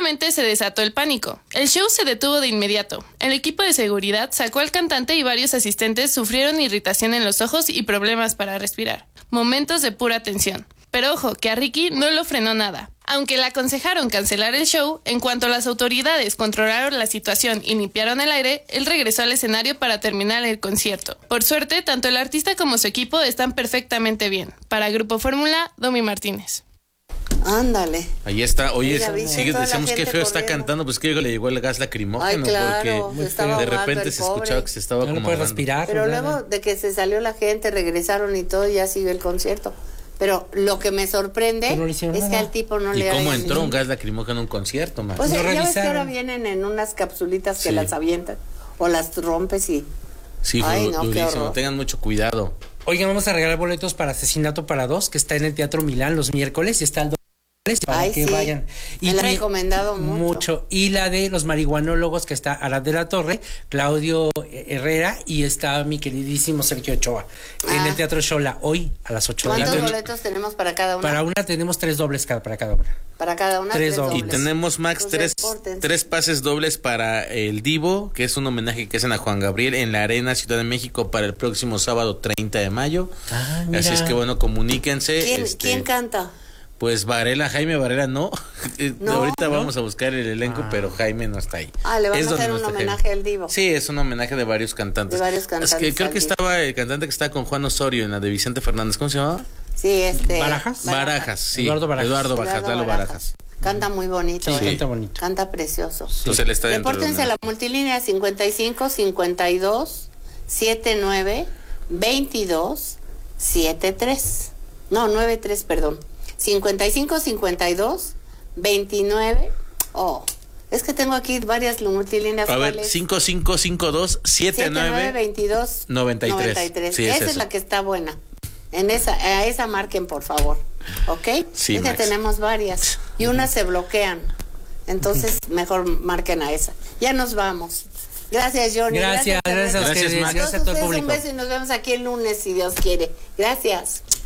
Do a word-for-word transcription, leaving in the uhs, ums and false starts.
Obviamente se desató el pánico. El show se detuvo de inmediato. El equipo de seguridad sacó al cantante y varios asistentes sufrieron irritación en los ojos y problemas para respirar. Momentos de pura tensión. Pero ojo, que a Ricky no lo frenó nada. Aunque le aconsejaron cancelar el show, en cuanto las autoridades controlaron la situación y limpiaron el aire, él regresó al escenario para terminar el concierto. Por suerte, tanto el artista como su equipo están perfectamente bien. Para Grupo Fórmula, Domi Martínez. Ándale. Ahí está. Oye, Mira, sigue, decíamos qué feo está cantando, pues que le llegó el gas lacrimógeno. Ay, claro, porque estaba de repente ahogando el se escuchaba pobre. que se estaba No como lo puede ahogando. respirar. Pero pues, luego nada. de que se salió la gente, regresaron y todo, ya siguió el concierto. Pero lo que me sorprende Pero no le hicieron es que nada. al tipo no ¿Y le cómo hayan entró hecho- un gas lacrimógeno en un concierto, man? Pues No ya ves que revisaron. ahora vienen en unas capsulitas que Sí. las avientan o las rompes y... Sí, fue Ay, no, qué durísimo. horror. Tengan mucho cuidado. Oigan, vamos a regalar boletos para Asesinato para Dos, que está en el Teatro Milán los miércoles y está el para Ay, que sí. vayan. Me la han ti- recomendado mucho. Y la de los marihuanólogos, que está Arad de la Torre, Claudio Herrera, y está mi queridísimo Sergio Ochoa. En Ah. el Teatro Xola, hoy a las ocho de la ¿Cuántos noche. boletos tenemos para cada una? Para una tenemos tres dobles cada, para cada una. Para cada una, Tres tres dobles. Y dobles. tenemos, Max, Pues tres, repórtense. tres pases dobles para el Divo, que es un homenaje que hacen a Juan Gabriel en la Arena Ciudad de México para el próximo sábado treinta de mayo. Ah, mira. Así es que bueno, comuníquense. ¿Quién, este, ¿Quién canta? Pues Varela, Jaime Varela no. Eh, No, Ahorita ¿no? vamos a buscar el elenco, Ah. pero Jaime no está ahí. Ah, le van Es a donde hacer no un está homenaje Jaime. al Divo. Sí, es un homenaje de varios cantantes. De varios cantantes Es que creo al que Divo. estaba el cantante que estaba con Juan Osorio en la de Vicente Fernández. ¿Cómo se llamaba? Sí, este... ¿Barajas? Barajas, sí. Eduardo Barajas. Eduardo Barajas, Eduardo Lalo Barajas. Barajas. Canta muy bonito. Sí, ¿eh? canta bonito. Canta precioso. Entonces él está dentro de Repórtense a una- la multilínea cincuenta y cinco, cincuenta y dos, setenta y nueve, veintidós, setenta y tres. No, noventa y tres, perdón. cincuenta y cinco, cincuenta y dos, veintinueve. Oh, es que tengo aquí varias multilíneas. A ver, ¿cuáles? cinco cinco cinco dos siete setenta y nueve, nueve veintidós, noventa y tres. Sí, es Esa es esa. la que está buena. En esa, a esa marquen, por favor. ¿Ok? Sí, es que Max. tenemos varias. Y unas se bloquean. Entonces, mejor marquen a esa. Ya nos vamos. Gracias, Johnny. Gracias, gracias a Gracias, ustedes, Max. gracias a todo el ustedes, público. un beso y nos vemos aquí el lunes, si Dios quiere. Gracias.